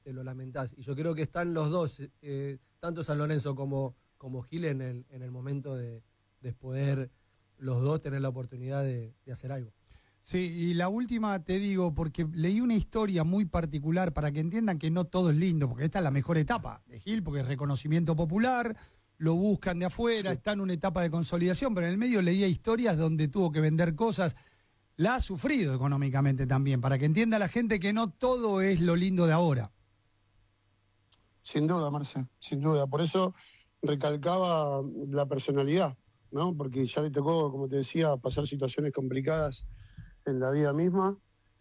te lo lamentás. Y yo creo que están los dos, tanto San Lorenzo como Gil, en el momento de poder los dos tener la oportunidad de hacer algo. Sí, y la última te digo, porque leí una historia muy particular para que entiendan que no todo es lindo, porque esta es la mejor etapa de Gil, porque es reconocimiento popular, lo buscan de afuera, Sí. está en una etapa de consolidación, pero en el medio leía historias donde tuvo que vender cosas. La ha sufrido económicamente también, para que entienda la gente que no todo es lo lindo de ahora. Sin duda, Marce, sin duda. Por eso recalcaba la personalidad, ¿no? Porque ya le tocó, como te decía, pasar situaciones complicadas en la vida misma.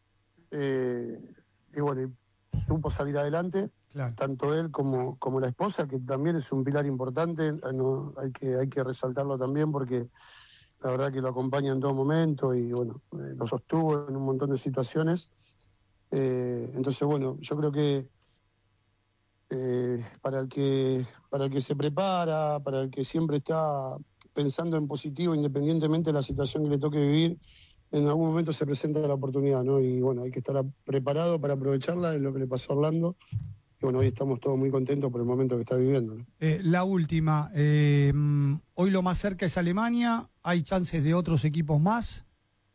Y bueno, y supo salir adelante, Claro. tanto él como la esposa, que también es un pilar importante. No, hay que resaltarlo también porque la verdad que lo acompaña en todo momento y bueno, lo sostuvo en un montón de situaciones. Entonces, bueno, yo creo que para el que se prepara, para el que siempre está pensando en positivo, independientemente de la situación que le toque vivir, en algún momento se presenta la oportunidad, ¿no? Y bueno, hay que estar preparado para aprovecharla, es lo que le pasó a Orlando. Y bueno, hoy estamos todos muy contentos por el momento que está viviendo, ¿no? La última, hoy lo más cerca es Alemania, ¿hay chances de otros equipos más?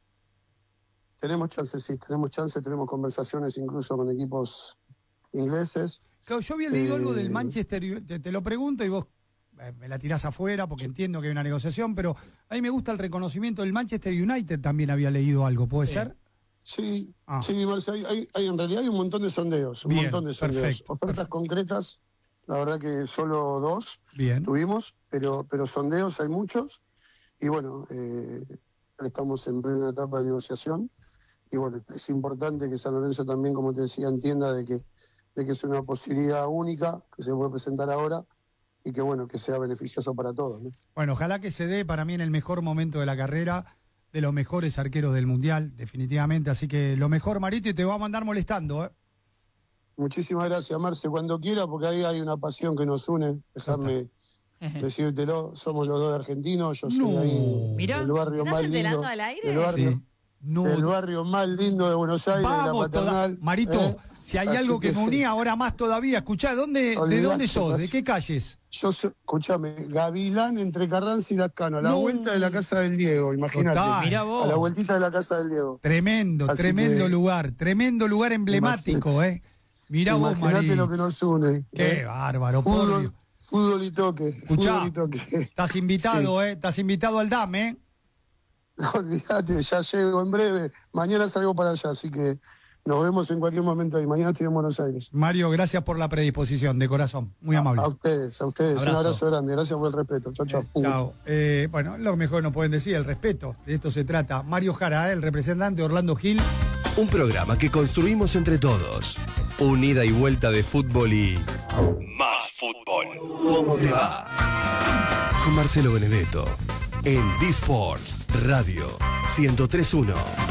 Tenemos chances, sí, tenemos conversaciones incluso con equipos ingleses. Claro, yo había leído algo del Manchester, te lo pregunto y vos me la tirás afuera porque entiendo que hay una negociación, pero a mí me gusta el reconocimiento del Manchester United, también había leído algo, ¿puede ser? Sí, sí, Marce, en realidad hay un montón de sondeos, Bien, montón de sondeos. perfecto, Ofertas concretas, la verdad que solo 2 Bien. tuvimos, pero sondeos hay muchos. Y bueno, estamos en plena etapa de negociación. Y bueno, es importante que San Lorenzo también, como te decía, entienda de que es una posibilidad única que se puede presentar ahora y que bueno, que sea beneficioso para todos, ¿no? Bueno, ojalá que se dé para mí en el mejor momento de la carrera, de los mejores arqueros del Mundial, definitivamente. Así que lo mejor, Marito, y te va a mandar molestando, ¿eh? Muchísimas gracias, Marce, cuando quiera, porque ahí hay una pasión que nos une. Déjame decírtelo, somos los dos argentinos, yo soy ahí Mirá, del barrio ¿estás más enterando lindo, al aire? del barrio, Sí. No, del barrio más lindo de Buenos Aires, vamos, de la Paternal. Marito, si hay Así algo que me unía, ahora más todavía. Escuchá, ¿de dónde sos? ¿De qué calles? Yo soy, escúchame, Gavilán entre Carranza y Lascano, a la No. vuelta de la casa del Diego, imagínate. Total. Mirá vos. A la vueltita de la casa del Diego. Tremendo Así que, tremendo lugar emblemático, ¿eh? Mirá vos, imagínate Marito. lo que nos une. Qué bárbaro, por Dios. Fútbol y toque. Escuchá, Fútbol y toque. estás invitado, Sí. estás invitado al DAM, ¿eh? No, olvídate, ya llego en breve. Mañana salgo para allá, así que nos vemos en cualquier momento ahí. Mañana estoy en Buenos Aires. Mario, gracias por la predisposición, de corazón. Muy amable. A ustedes. Abrazo. Un abrazo grande. Gracias por el respeto. Chau, chau. Chao. Bueno, lo mejor no pueden decir, el respeto. De esto se trata. Mario Jara, el representante de Orlando Gil. Un programa que construimos entre todos. Un ida y vuelta de fútbol y más fútbol. ¿Cómo te va? Con Marcelo Benedetto en D-Sports Radio 103.1.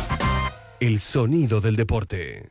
El sonido del deporte.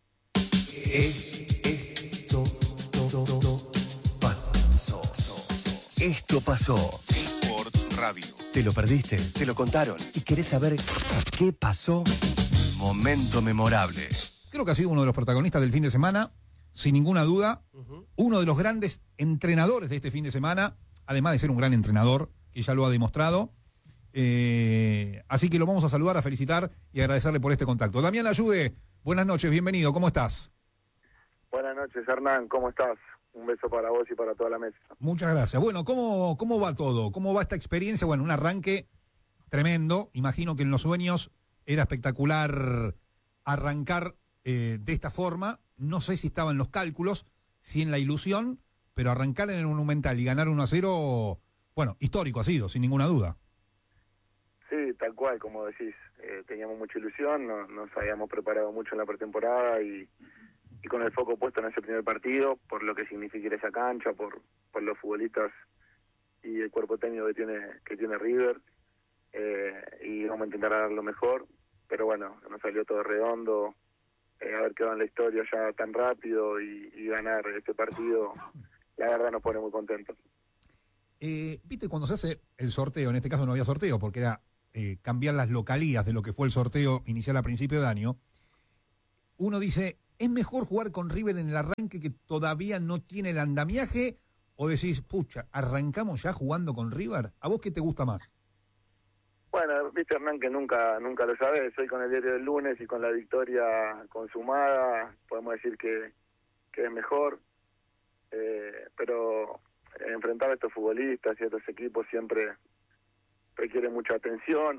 Esto pasó. Sports Radio. ¿Te lo perdiste? ¿Te lo contaron? ¿Y querés saber qué pasó? Momento memorable. Creo que ha sido uno de los protagonistas del fin de semana, sin ninguna duda, uno de los grandes entrenadores de este fin de semana, además de ser un gran entrenador, que ya lo ha demostrado. Así que lo vamos a saludar, a felicitar y agradecerle por este contacto. Damián Ayude, buenas noches, bienvenido, ¿cómo estás? Buenas noches, Hernán, ¿cómo estás? Un beso para vos y para toda la mesa. Muchas gracias. Bueno, ¿cómo va todo? ¿Cómo va esta experiencia? Bueno, un arranque tremendo. Imagino que en los sueños era espectacular arrancar de esta forma. No sé si estaba en los cálculos, si en la ilusión, pero arrancar en el Monumental y ganar 1-0, bueno, histórico ha sido, sin ninguna duda. Sí, tal cual, como decís. Teníamos mucha ilusión, nos habíamos preparado mucho en la pretemporada y con el foco puesto en ese primer partido, por lo que significa esa cancha, por los futbolistas y el cuerpo técnico que tiene River, y vamos a intentar dar lo mejor, pero bueno, nos salió todo redondo, haber quedado en la historia ya tan rápido y ganar este partido, la verdad nos pone muy contentos. Viste, cuando se hace el sorteo, en este caso no había sorteo, porque era cambiar las localías de lo que fue el sorteo inicial a principio de año, uno dice, ¿Es mejor jugar con River en el arranque que todavía no tiene el andamiaje? ¿O decís, pucha, arrancamos ya jugando con River? ¿A vos qué te gusta más? Bueno, viste, Hernán, que nunca lo sabes. Hoy con el diario del lunes y con la victoria consumada, podemos decir que es mejor. Pero enfrentar a estos futbolistas y a estos equipos siempre requiere mucha atención,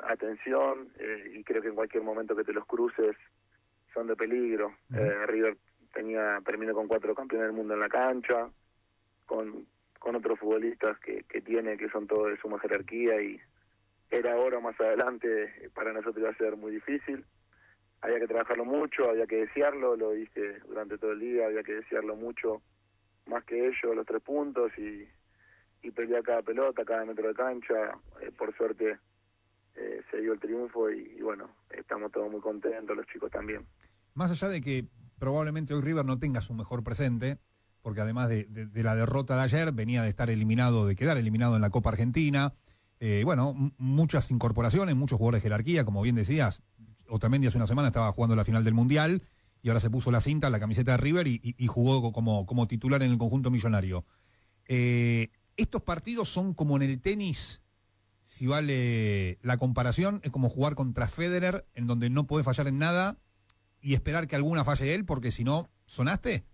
y creo que en cualquier momento que te los cruces son de peligro. River terminó con 4 campeones del mundo en la cancha, con otros futbolistas que tiene, que son todos de suma jerarquía, y era ahora o más adelante para nosotros iba a ser muy difícil. Había que trabajarlo mucho, había que desearlo, lo dije durante todo el día, había que desearlo mucho, más que ellos, los 3 puntos, y pelear cada pelota, cada metro de cancha. Por suerte se dio el triunfo y bueno, estamos todos muy contentos, los chicos también. Más allá de que probablemente hoy River no tenga su mejor presente, porque además de la derrota de ayer, venía de quedar eliminado en la Copa Argentina. Muchas incorporaciones, muchos jugadores de jerarquía, como bien decías. Otamendi hace una semana estaba jugando la final del Mundial y ahora se puso la cinta, la camiseta de River y jugó como titular en el conjunto millonario. Estos partidos son como en el tenis, si vale la comparación, es como jugar contra Federer, en donde no podés fallar en nada y esperar que alguna falle él, porque si no, ¿sonaste?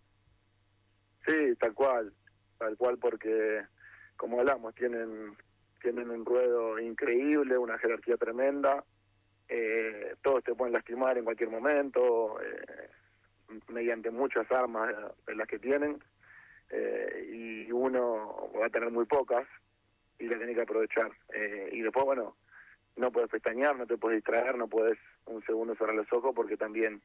Sí, tal cual, porque como hablamos, tienen un ruedo increíble, una jerarquía tremenda, todos te pueden lastimar en cualquier momento, mediante muchas armas de las que tienen, y uno va a tener muy pocas y la tiene que aprovechar. Y después, bueno, no puedes pestañear, no te puedes distraer, no puedes un segundo cerrar los ojos porque también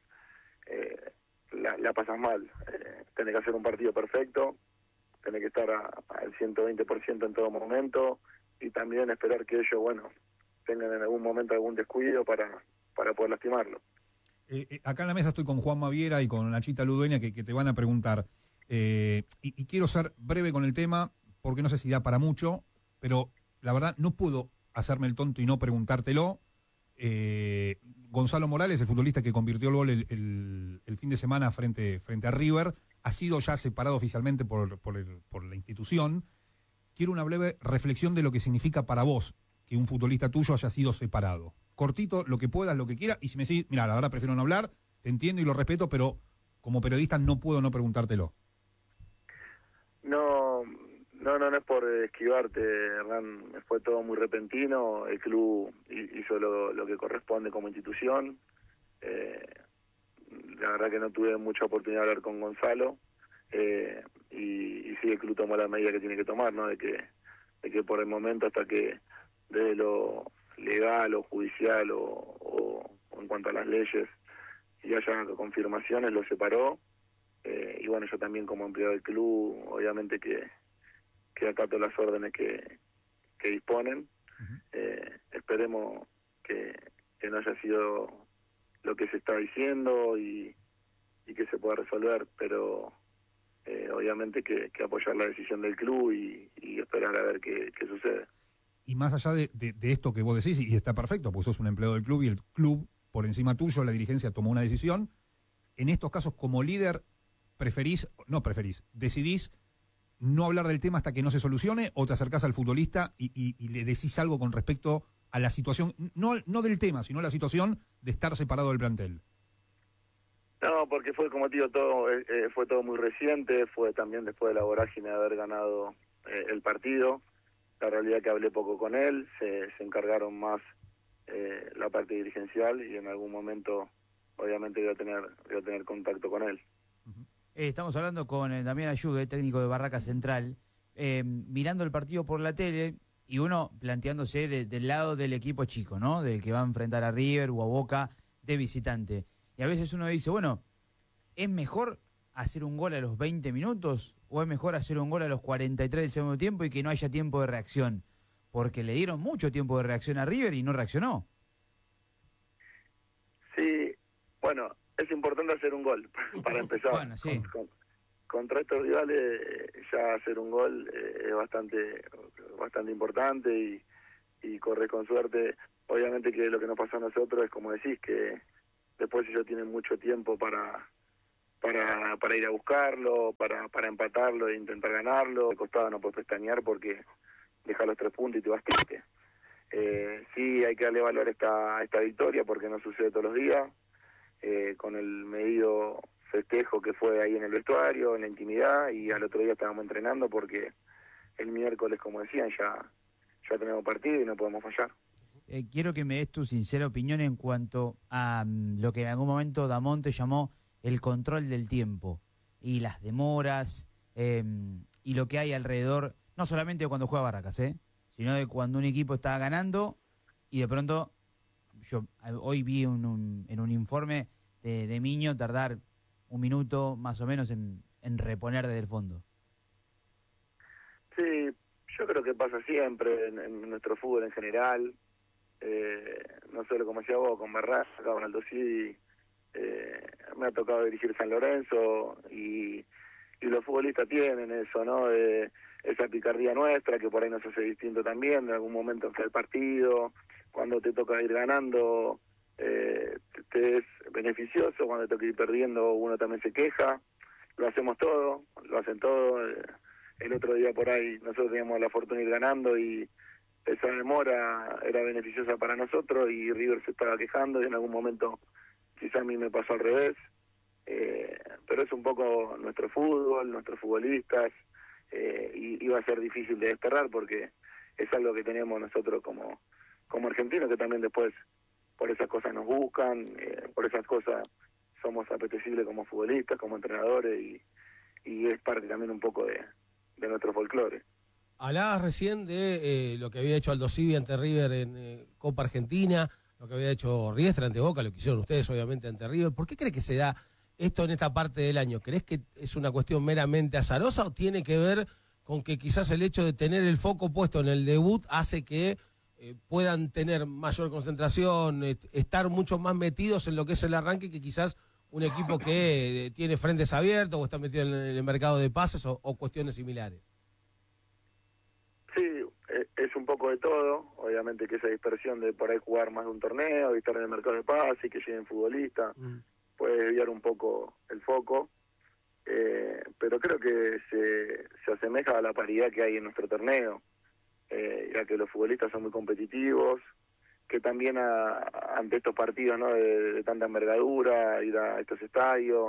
la pasas mal. Tenés que hacer un partido perfecto, tenés que estar al 120% en todo momento, y también esperar que ellos, bueno, tengan en algún momento algún descuido para poder lastimarlo. Acá en la mesa estoy con Juan Maviera y con Nachita Ludueña que te van a preguntar. Y quiero ser breve con el tema, porque no sé si da para mucho, pero la verdad no puedo hacerme el tonto y no preguntártelo. Gonzalo Morales, el futbolista que convirtió el gol el fin de semana frente a River, ha sido ya separado oficialmente por la institución. Quiero una breve reflexión de lo que significa para vos que un futbolista tuyo haya sido separado. Cortito, lo que puedas, lo que quieras, y si me decís, mira, la verdad prefiero no hablar, te entiendo y lo respeto, pero como periodista no puedo no preguntártelo. No es por esquivarte, Hernán, fue todo muy repentino, el club hizo lo que corresponde como institución. La verdad que no tuve mucha oportunidad de hablar con Gonzalo, y sí, el club tomó la medida que tiene que tomar, ¿no? De que por el momento, hasta que desde lo legal o judicial o en cuanto a las leyes y haya confirmaciones, lo separó. Y bueno, yo también como empleado del club, obviamente que acato las órdenes que disponen. Esperemos que no haya sido lo que se está diciendo y que se pueda resolver, pero obviamente que apoyar la decisión del club y esperar a ver qué sucede. Y más allá de esto que vos decís, y está perfecto, porque sos un empleado del club y el club, por encima tuyo, la dirigencia tomó una decisión, en estos casos como líder, decidís no hablar del tema hasta que no se solucione, o te acercás al futbolista y le decís algo con respecto a la situación, no del tema, sino la situación de estar separado del plantel. No, porque fue, como te digo, fue todo muy reciente, fue también después de la vorágine de haber ganado el partido. La realidad que hablé poco con él, se encargaron más la parte dirigencial, y en algún momento obviamente voy a tener contacto con él. Estamos hablando con Damián Ayugue, técnico de Barraca Central, mirando el partido por la tele y uno planteándose del lado del equipo chico, ¿no? Del que va a enfrentar a River o a Boca de visitante. Y a veces uno dice, bueno, ¿es mejor hacer un gol a los 20 minutos o es mejor hacer un gol a los 43 del segundo tiempo y que no haya tiempo de reacción? Porque le dieron mucho tiempo de reacción a River y no reaccionó. Sí, bueno, es importante hacer un gol para empezar. Bueno, sí. Contra estos rivales ya hacer un gol es bastante importante y correr con suerte. Obviamente que lo que nos pasa a nosotros es, como decís, que después ellos tienen mucho tiempo para para ir a buscarlo, para empatarlo e intentar ganarlo. De costado no puedes pestañear porque dejas los 3 puntos y te vas triste. Sí, hay que darle valor a esta victoria porque no sucede todos los días, con el medido festejo que fue ahí en el vestuario, en la intimidad, y al otro día estábamos entrenando porque el miércoles, como decían, ya tenemos partido y no podemos fallar. Quiero que me des tu sincera opinión en cuanto a lo que en algún momento Damonte llamó el control del tiempo y las demoras y lo que hay alrededor, no solamente de cuando juega Barracas, sino de cuando un equipo está ganando y de pronto, yo hoy vi en un informe de Miño tardar 1 minuto más o menos en reponer desde el fondo. Sí, yo creo que pasa siempre en nuestro fútbol en general, no solo como decía vos, con Barracas, con Aldo Civi, me ha tocado dirigir San Lorenzo y los futbolistas tienen eso, ¿no? Esa picardía nuestra que por ahí nos hace distinto también, en algún momento entre el partido, cuando te toca ir ganando, te es beneficioso, cuando te toca ir perdiendo uno también se queja, lo hacemos todo, lo hacen todo. El otro día por ahí nosotros teníamos la fortuna de ir ganando y esa demora era beneficiosa para nosotros y River se estaba quejando y en algún momento quizá a mí me pasó al revés, pero es un poco nuestro fútbol, nuestros futbolistas, y va a ser difícil de desterrar porque es algo que tenemos nosotros como argentinos, que también después por esas cosas nos buscan, por esas cosas somos apetecibles como futbolistas, como entrenadores, y es parte también un poco de nuestro folclore. Hablabas recién de lo que había hecho Aldo Civi ante River en Copa Argentina, lo que había hecho Riestra ante Boca, lo que hicieron ustedes obviamente ante River. ¿Por qué crees que se da esto en esta parte del año? ¿Crees que es una cuestión meramente azarosa o tiene que ver con que quizás el hecho de tener el foco puesto en el debut hace que puedan tener mayor concentración, estar mucho más metidos en lo que es el arranque que quizás un equipo que tiene frentes abiertos o está metido en el mercado de pases o cuestiones similares? Sí, es un poco de todo. Obviamente que esa dispersión de por ahí jugar más de un torneo y estar en el mercado de pases y que lleguen futbolistas puede desviar un poco el foco, pero creo que se asemeja a la paridad que hay en nuestro torneo, ya que los futbolistas son muy competitivos, que también ante estos partidos, ¿no?, de tanta envergadura, ir a estos estadios,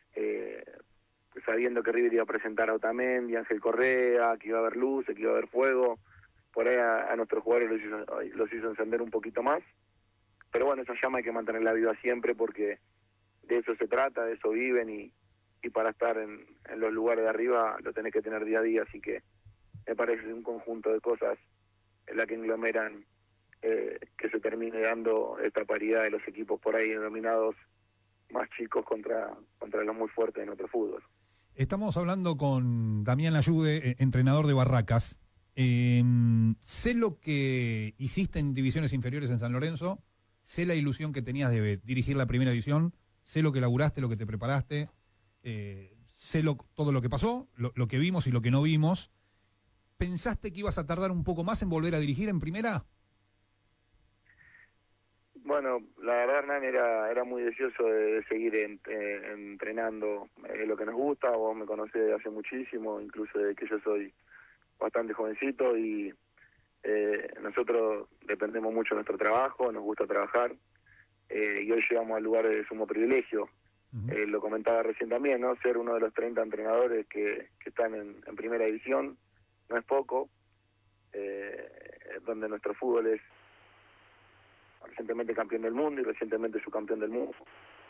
sabiendo que River iba a presentar a Otamendi, Ángel Correa, que iba a haber luces, que iba a haber fuego, por ahí a nuestros jugadores los hizo encender un poquito más, pero bueno, esa llama hay que mantenerla viva siempre porque de eso se trata, de eso viven y para estar en los lugares de arriba lo tenés que tener día a día, así que me parece un conjunto de cosas en la que englomeran que se termine dando esta paridad de los equipos por ahí denominados más chicos contra los muy fuertes de nuestro fútbol. Estamos hablando con Damián Layude, entrenador de Barracas. Sé lo que hiciste en divisiones inferiores en San Lorenzo, sé la ilusión que tenías de dirigir la primera división, sé lo que laburaste, lo que te preparaste, sé todo lo que pasó, lo que vimos y lo que no vimos. ¿Pensaste que ibas a tardar un poco más en volver a dirigir en primera? Bueno, la verdad, Hernán, era muy deseoso de seguir entrenando lo que nos gusta. Vos me conocés de hace muchísimo, incluso de que yo soy bastante jovencito y nosotros dependemos mucho de nuestro trabajo, nos gusta trabajar y hoy llegamos al lugar de sumo privilegio. Lo comentaba recién también, ¿no? Ser uno de los 30 entrenadores que están en primera división no es poco, donde nuestro fútbol es recientemente campeón del mundo y recientemente subcampeón del mundo.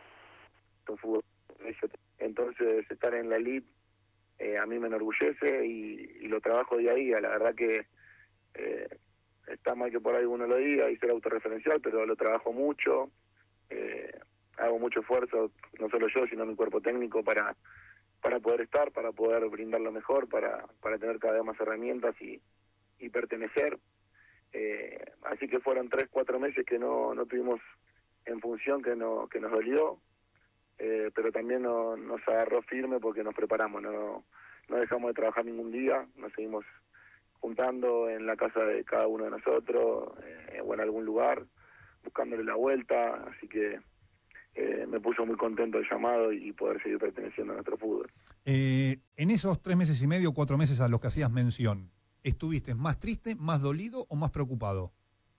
Entonces estar en la elite a mí me enorgullece y lo trabajo día a día. La verdad que está mal que por ahí uno lo diga y ser autorreferencial, pero lo trabajo mucho, hago mucho esfuerzo, no solo yo, sino mi cuerpo técnico para poder estar, para poder brindar lo mejor, para tener cada vez más herramientas y pertenecer. Así que fueron 3-4 meses que no tuvimos en función, que nos dolió, pero también nos agarró firme porque nos preparamos, no dejamos de trabajar ningún día, nos seguimos juntando en la casa de cada uno de nosotros o en algún lugar, buscándole la vuelta, así que me puso muy contento el llamado y poder seguir perteneciendo a nuestro fútbol. En esos 3 meses y medio, 4 meses a los que hacías mención, ¿estuviste más triste, más dolido o más preocupado?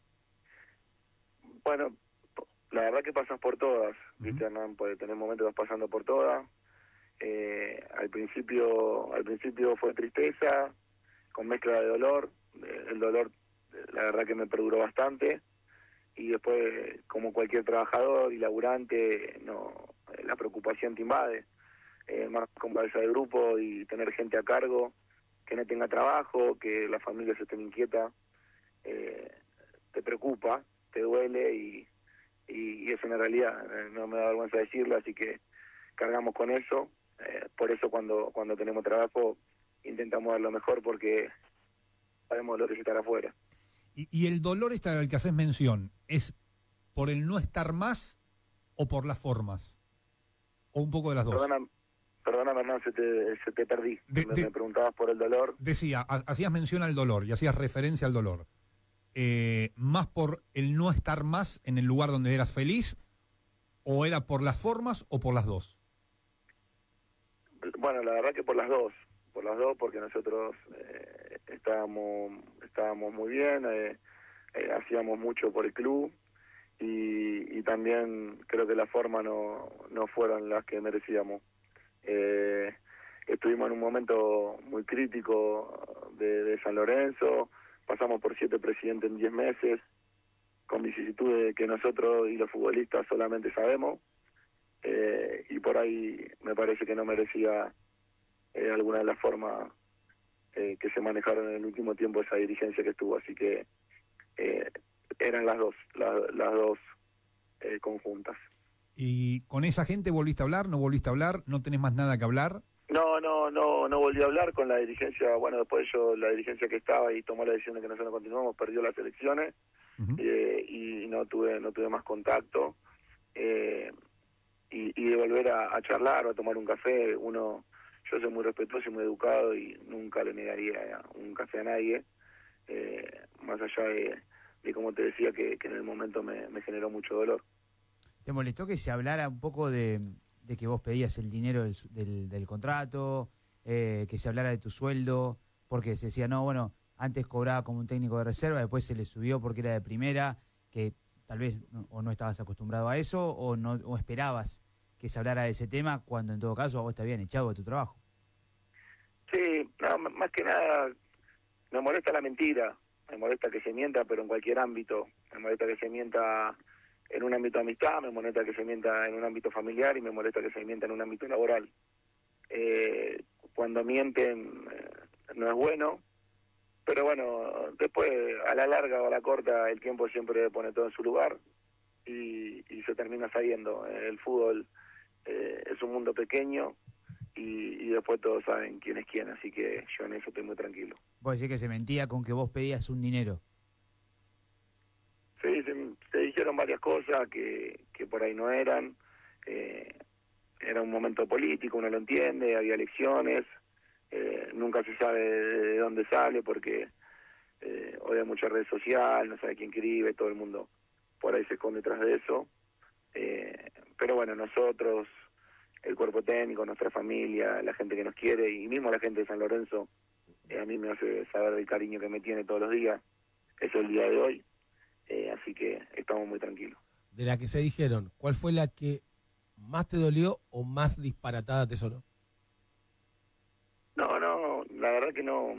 Bueno, la verdad que pasas por todas, ¿viste, Hernán? Puede tener momentos que vas pasando por todas. Al principio fue tristeza, con mezcla de dolor. El dolor, la verdad que me perduró bastante. Y después, como cualquier trabajador y laburante, la preocupación te invade. Más con cabeza de grupo y tener gente a cargo, que no tenga trabajo, que la familia se esté inquieta, te preocupa, te duele y es una realidad. No me da vergüenza decirlo, así que cargamos con eso. Por eso cuando tenemos trabajo intentamos dar lo mejor, porque sabemos lo que es estar afuera. ¿Y el dolor al que haces mención es por el no estar más o por las formas? ¿O un poco de las dos? Perdona, Hernán, se te perdí. Me preguntabas por el dolor. Decía, hacías mención al dolor y hacías referencia al dolor. ¿Más por el no estar más en el lugar donde eras feliz? ¿O era por las formas o por las dos? Bueno, la verdad que por las dos, porque nosotros estábamos muy bien, hacíamos mucho por el club y también creo que las formas no fueron las que merecíamos. Estuvimos en un momento muy crítico de San Lorenzo, pasamos por 7 presidentes en 10 meses, con vicisitudes que nosotros y los futbolistas solamente sabemos, y por ahí me parece que no merecía alguna de las formas que se manejaron en el último tiempo esa dirigencia que estuvo, así que eran las dos conjuntas. ¿Y con esa gente volviste a hablar? ¿No volviste a hablar? ¿No tenés más nada que hablar? No volví a hablar con la dirigencia. Bueno, después la dirigencia que estaba y tomó la decisión de que nosotros continuamos, perdió las elecciones. Y no tuve más contacto. Y de volver a charlar o a tomar un café, yo soy muy respetuoso y muy educado y nunca le negaría un café a nadie, más allá de como te decía, que en el momento me generó mucho dolor. ¿Te molestó que se hablara un poco de que vos pedías el dinero del contrato, que se hablara de tu sueldo? Porque se decía, no, bueno, antes cobraba como un técnico de reserva, después se le subió porque era de primera, que tal vez no estabas acostumbrado a eso o esperabas que se hablara de ese tema, cuando en todo caso a vos te habían echado de tu trabajo. Sí, más que nada me molesta la mentira, me molesta que se mienta, pero en cualquier ámbito. Me molesta que se mienta en un ámbito de amistad, me molesta que se mienta en un ámbito familiar y me molesta que se mienta en un ámbito laboral. Cuando mienten no es bueno, pero bueno, después a la larga o a la corta el tiempo siempre pone todo en su lugar y se termina saliendo. El fútbol es un mundo pequeño y después todos saben quién es quién, así que yo en eso estoy muy tranquilo. ¿Vos decís que se mentía con que vos pedías un dinero? Sí, se dijeron varias cosas que por ahí no eran. Era un momento político, uno lo entiende, había elecciones, nunca se sabe de dónde sale porque hoy hay mucha red social, no sabe quién escribe, todo el mundo por ahí se esconde detrás de eso. Pero bueno, nosotros, el cuerpo técnico, nuestra familia, la gente que nos quiere y mismo la gente de San Lorenzo, a mí me hace saber el cariño que me tiene todos los días. Eso es el día de hoy. Así que estamos muy tranquilos. De la que se dijeron, ¿cuál fue la que más te dolió o más disparatada te sonó? No, la verdad que no.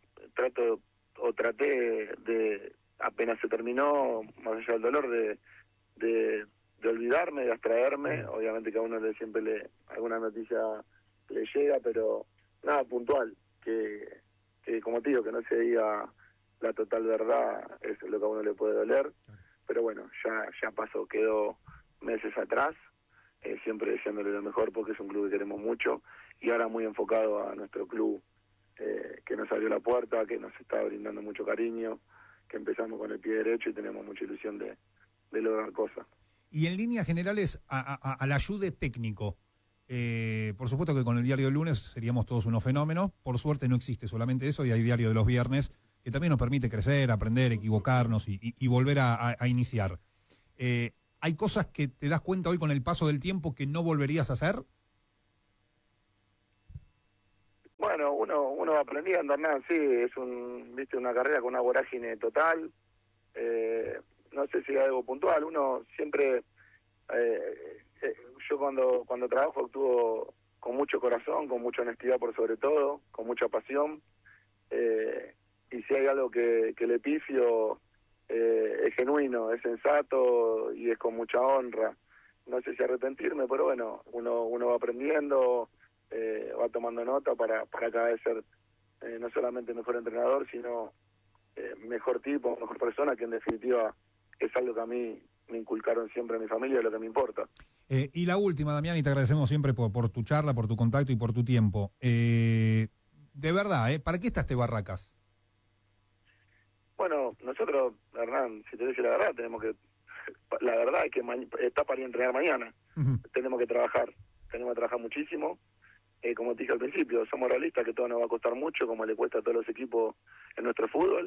Traté de apenas se terminó, más allá del dolor, de olvidarme, de abstraerme. Obviamente que a uno siempre alguna noticia le llega, pero nada puntual, que como te digo, que no se diga la total verdad, es lo que a uno le puede doler, pero bueno, ya pasó, quedó meses atrás, siempre deseándole lo mejor porque es un club que queremos mucho y ahora muy enfocado a nuestro club, que nos abrió la puerta, que nos está brindando mucho cariño, que empezamos con el pie derecho y tenemos mucha ilusión de lograr cosas. Y en líneas generales, al ayude técnico, por supuesto que con el diario del lunes seríamos todos unos fenómenos, por suerte no existe solamente eso y hay diario de los viernes que también nos permite crecer, aprender, equivocarnos y volver a iniciar. ¿Hay cosas que te das cuenta hoy con el paso del tiempo que no volverías a hacer? Bueno, uno va aprendiendo, Hernán, sí, es una carrera con una vorágine total. No sé si hay algo puntual, uno siempre, yo cuando trabajo actúo con mucho corazón, con mucha honestidad por sobre todo, con mucha pasión, y si hay algo que le pifio, es genuino, es sensato y es con mucha honra. No sé si arrepentirme, pero bueno, uno va aprendiendo, va tomando nota para cada vez ser no solamente mejor entrenador, sino mejor tipo, mejor persona, que en definitiva es algo que a mí me inculcaron siempre a mi familia, lo que me importa. Y la última, Damián, y te agradecemos siempre por tu charla, por tu contacto y por tu tiempo. De verdad, ¿para qué está este Barracas? Bueno, nosotros, Hernán, si te digo la verdad, la verdad es que está para ir a entrenar mañana. Uh-huh. Tenemos que trabajar muchísimo. Como te dije al principio, somos realistas que todo nos va a costar mucho, como le cuesta a todos los equipos en nuestro fútbol,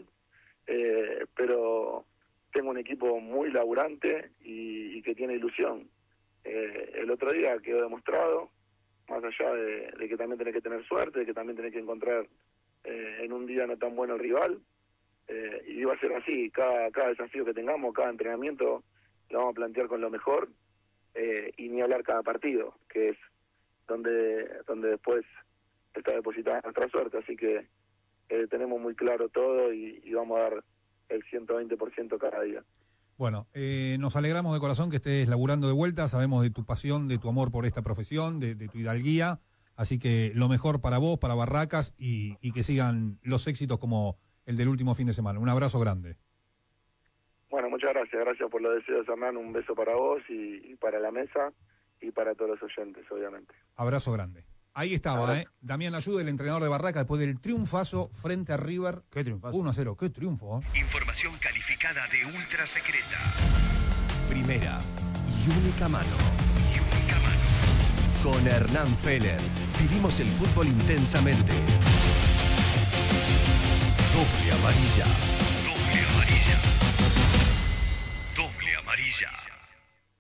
pero tengo un equipo muy laburante y que tiene ilusión. El otro día quedó demostrado, más allá de que también tenés que tener suerte, de que también tenés que encontrar en un día no tan bueno el rival, y va a ser así, cada desafío que tengamos, cada entrenamiento lo vamos a plantear con lo mejor, y ni hablar cada partido, que es donde después está depositada nuestra suerte, así que tenemos muy claro todo y vamos a dar el 120% cada día. Bueno, nos alegramos de corazón que estés laburando de vuelta, sabemos de tu pasión, de tu amor por esta profesión, de tu hidalguía, así que lo mejor para vos, para Barracas, y que sigan los éxitos como el del último fin de semana. Un abrazo grande. Bueno, muchas gracias por los deseos, Hernán, un beso para vos y para la mesa y para todos los oyentes, obviamente. Abrazo grande. Ahí estaba, Damián Ayude, el entrenador de Barracas, después del triunfazo frente a River. ¿Qué triunfazo? 1-0, qué triunfo. Información calificada de ultra secreta. Primera y única mano. Con Hernán Feller vivimos el fútbol intensamente. Doble amarilla. Doble amarilla. Doble amarilla.